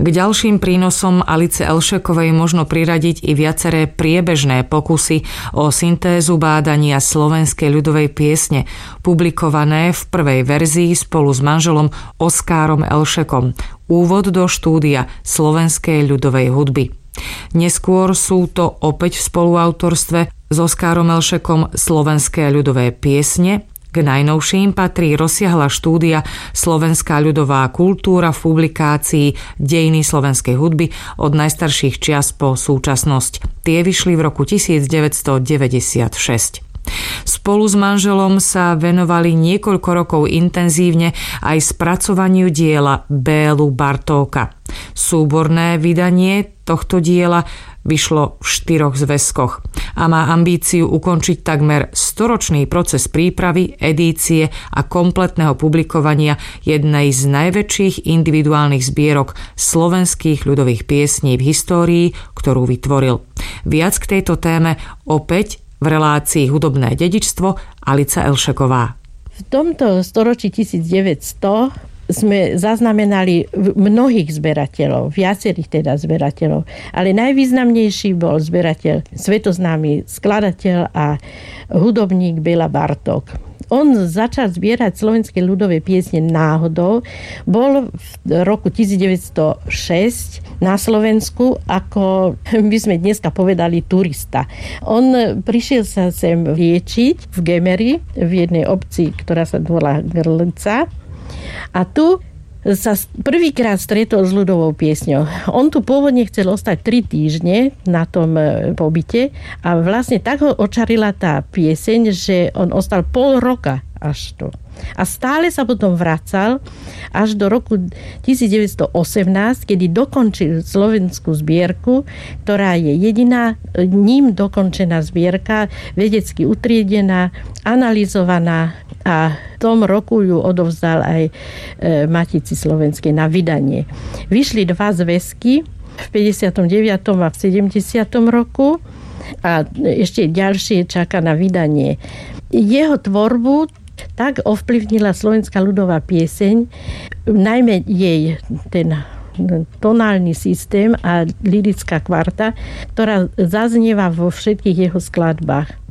K ďalším prínosom Alice Elšekovej možno priradiť i viaceré priebežné pokusy o syntézu bádania slovenskej ľudovej piesne, publikované v prvej verzii spolu s manželom Oskárom Elšekom. Úvod do štúdia slovenskej ľudovej hudby. Neskôr sú to opäť v spoluautorstve s Oskárom Elšekom slovenské ľudové piesne. K najnovším patrí rozsiahla štúdia Slovenská ľudová kultúra v publikácii Dejiny slovenskej hudby od najstarších čias po súčasnosť. Tie vyšli v roku 1996. Spolu s manželom sa venovali niekoľko rokov intenzívne aj spracovaniu diela Bélu Bartóka. Súborné vydanie tohto diela vyšlo v 4 zväzkoch a má ambíciu ukončiť takmer 100-ročný proces prípravy, edície a kompletného publikovania jednej z najväčších individuálnych zbierok slovenských ľudových piesní v histórii, ktorú vytvoril. Viac k tejto téme opäť v relácii Hudobné dedičstvo Alica Elšeková. V tomto storočí 1900 sme zaznamenali mnohých zberateľov, viacerých teda zberateľov, ale najvýznamnejší bol zberateľ, svetoznámy skladateľ a hudobník Béla Bartók. On začal zbierať slovenské ľudové piesne náhodou. Bol v roku 1906 na Slovensku ako, by sme dneska povedali, turista. On prišiel sa sem liečiť v Gemeri, v jednej obci, ktorá sa volá Grlica. A tu sa prvýkrát stretol s ľudovou piesňou. On tu pôvodne chcel ostať 3 týždne na tom pobyte a vlastne tak ho očarila tá pieseň, že on ostal pol roka až tu. A stále sa potom vracal až do roku 1918, kedy dokončil slovenskú zbierku, ktorá je jediná ním dokončená zbierka, vedecky utriedená, analyzovaná a v tom roku ju odovzdal aj Matici slovenskej na vydanie. Vyšli 2 zväzky v 59. a v 70. roku a ešte ďalšie čaká na vydanie. Jeho tvorbu tak ovplyvnila slovenská ľudová pieseň, najmä jej ten tonálny systém a lyrická kvarta, ktorá zaznieva vo všetkých jeho skladbách.